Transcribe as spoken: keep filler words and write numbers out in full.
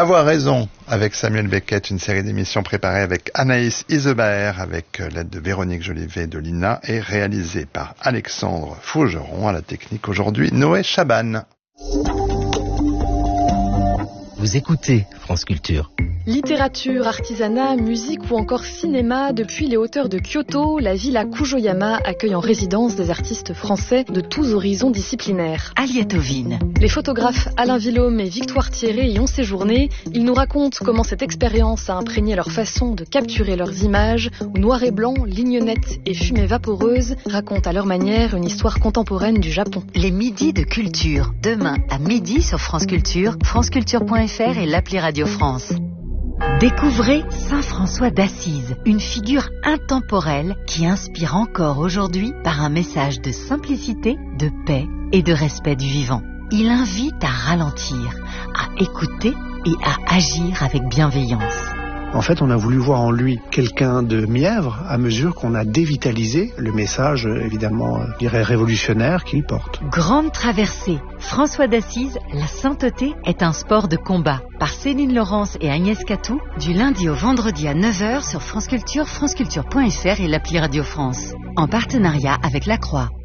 Avoir raison avec Samuel Beckett, une série d'émissions préparées avec Anaïs Isebaer avec l'aide de Véronique Jolivet de l'I N A et réalisée par Alexandre Fougeron. À la technique aujourd'hui, Noé Chaban. Vous écoutez France Culture. Littérature, artisanat, musique ou encore cinéma, depuis les hauteurs de Kyoto, la villa Kujoyama accueille en résidence des artistes français de tous horizons disciplinaires. Aliatovine. Les photographes Alain Villaume et Victoire Thierry y ont séjourné. Ils nous racontent comment cette expérience a imprégné leur façon de capturer leurs images, où noir et blanc, lignes nettes et fumée vaporeuse racontent à leur manière une histoire contemporaine du Japon. Les midis de culture, demain à midi sur France Culture, franceculture point f r et l'appli Radio France. Découvrez Saint François d'Assise, une figure intemporelle qui inspire encore aujourd'hui par un message de simplicité, de paix et de respect du vivant. Il invite à ralentir, à écouter et à agir avec bienveillance. En fait, on a voulu voir en lui quelqu'un de mièvre à mesure qu'on a dévitalisé le message, évidemment, je dirais révolutionnaire qu'il porte. Grande traversée. François d'Assise, la sainteté est un sport de combat. Par Céline Laurence et Agnès Catou, du lundi au vendredi à neuf heures sur France Culture, franceculture point f r et l'appli Radio France. En partenariat avec La Croix.